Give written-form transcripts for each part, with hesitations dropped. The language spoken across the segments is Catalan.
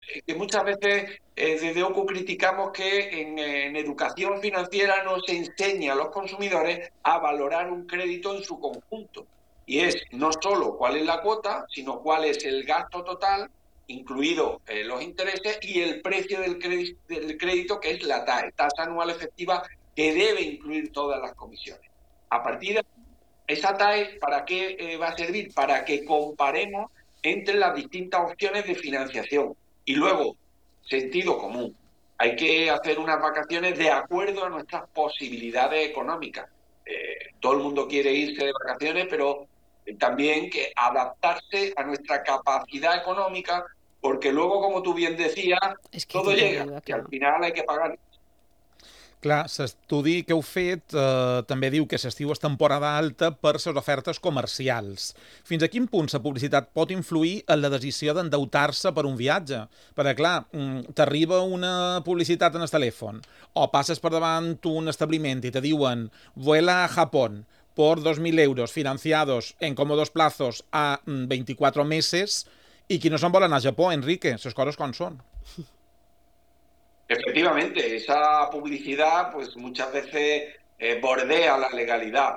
que muchas veces desde OCU criticamos que en educación financiera no se enseña a los consumidores a valorar un crédito en su conjunto. Y es no solo cuál es la cuota, sino cuál es el gasto total, incluidos los intereses, y el precio del crédito, que es la TAE, tasa anual efectiva, que debe incluir todas las comisiones. A partir de esa TAE, ¿para qué va a servir? Para que comparemos entre las distintas opciones de financiación. Y luego, sentido común. Hay que hacer unas vacaciones de acuerdo a nuestras posibilidades económicas. Todo el mundo quiere irse de vacaciones, pero también que adaptarse a nuestra capacidad económica, porque luego, como tú bien decías, És que todo tot llega arriba, y al clar. final hay que pagar. Clar, l'estudi que heu fet també diu que l'estiu és temporada alta per les ofertes comercials. Fins a quin punt la publicitat pot influir en la decisió d'endeutar-se per un viatge? Perquè, clar, t'arriba una publicitat en el telèfon o passes per davant un establiment i te diuen «Vuela a Japón por 2.000 euros financiados en cómodos plazos a 24 meses» i qui no se'n vol anar a Japó, Enrique, les coses com són. Efectivamente, esa publicidad pues muchas veces bordea la legalidad.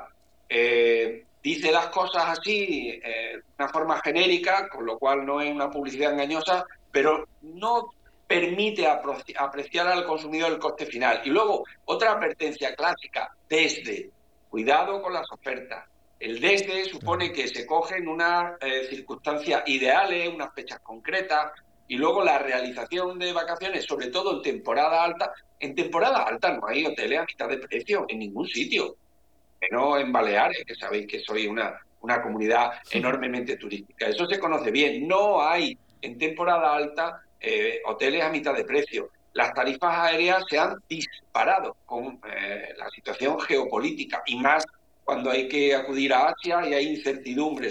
Dice las cosas así de una forma genérica, con lo cual no es una publicidad engañosa, pero no permite apreciar al consumidor el coste final. Y luego, otra advertencia clásica, desde, cuidado con las ofertas. El desde supone que se cogen unas circunstancias ideales, unas fechas concretas, y luego la realización de vacaciones, sobre todo en temporada alta no hay hoteles a mitad de precio en ningún sitio, menos en Baleares, que sabéis que soy una comunidad enormemente turística. Eso se conoce bien. No hay en temporada alta hoteles a mitad de precio. Las tarifas aéreas se han disparado con la situación geopolítica y más cuando hay que acudir a Asia y hay incertidumbre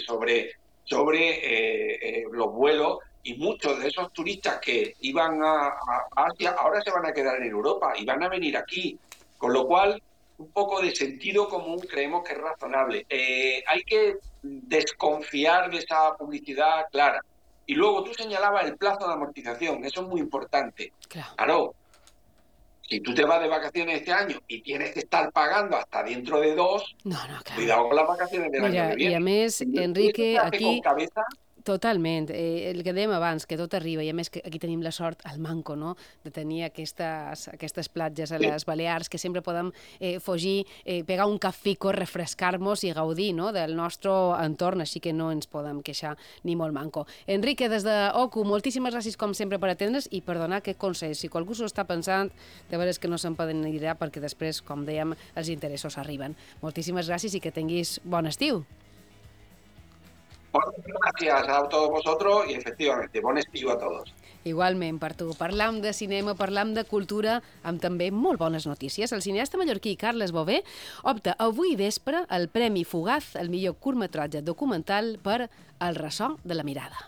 sobre los vuelos, y muchos de esos turistas que iban a Asia ahora se van a quedar en Europa y van a venir aquí. Con lo cual, un poco de sentido común creemos que es razonable. Hay que desconfiar de esa publicidad clara. Y luego tú señalabas el plazo de amortización, eso es muy importante. Clar. Claro, si tú te vas de vacaciones este año y tienes que estar pagando hasta dentro de 2, No, no, clar. cuidado con las vacaciones del año Mira, que i a viene. més, Si eso Enrique, se hace con aquí cabeza. totalment. El que dèiem abans, que tot arriba, i a més que aquí tenim la sort, al manco, no?, de tenir aquestes platges a les Balears, que sempre podem fugir, pegar un cafico, refrescar-nos i gaudir, no?, del nostre entorn, així que no ens podem queixar ni molt manco. Enrique, des de OCU, moltíssimes gràcies com sempre per atendre's i per donar aquest consell. Si qualcú s'ho està pensant, de veres que no se'n poden anirà perquè després, com dèiem, els interessos arriben. Moltíssimes gràcies i que tinguis bon estiu. Muchas gracias a todos vosotros y efectivamente, buen estío a todos. Igualment, per tu. Parlam de cinema, parlam de cultura, amb també molt bones notícies. El cineasta mallorquí Carles Bové opta avui vespre al Premi Fugaz, el millor curtmetratge documental per El ressò de la mirada.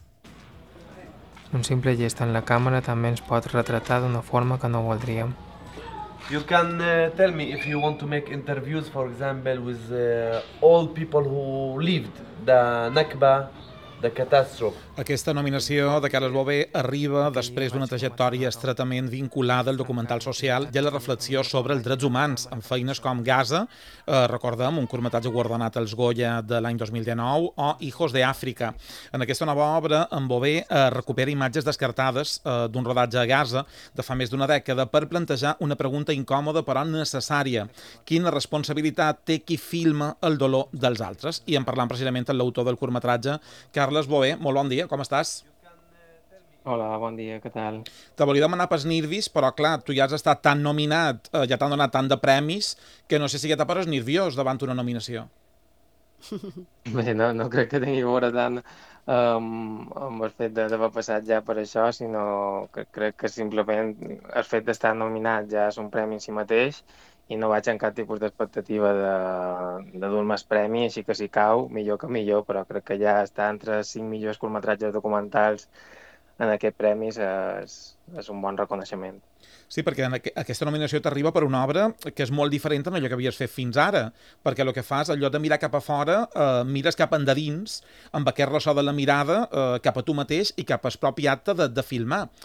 Un simple gest en la càmera també ens pot retratar d'una forma que no voldríem. You can tell me if you want to make interviews, for example, with all people who lived the Nakba, the catastrophe. Aquesta nominació de Carles Bové arriba després d'una trajectòria estretament vinculada al documental social i a la reflexió sobre els drets humans en feines com Gaza, recordem, un curtmetratge guardonat als Goya de l'any 2019, o Hijos de Àfrica. En aquesta nova obra, en Bové recupera imatges descartades d'un rodatge a Gaza de fa més d'una dècada per plantejar una pregunta incòmoda però necessària. Quina responsabilitat té qui filma el dolor dels altres? I en parlam precisament amb l'autor del curtmetratge, Carles Bové. Molt bon dia. Com estàs? Hola, bon dia, què tal? Te volia demanar pels nervis, però clar, tu ja has estat tan nominat, ja t'han donat tant de premis, que no sé si ja te poses nerviós davant una nominació. Bé, no crec que tingui a veure tant amb el fet d'haver passat ja per això, sinó que crec que simplement el fet d'estar nominat ja és un premi en si mateix i no vaig en cap tipus d'expectativa de dur-me el premi, així que si cau, millor que millor, però crec que ja estar entre els 5 millors curtmetratges documentals en aquest premi és un bon reconeixement. Sí, perquè aquesta nominació t'arriba per una obra que és molt diferent d'allò que havies fet fins ara, perquè el que fas, en lloc de mirar cap a fora, mires cap endins, amb aquest ressò de la mirada cap a tu mateix i cap al propi acte de filmar.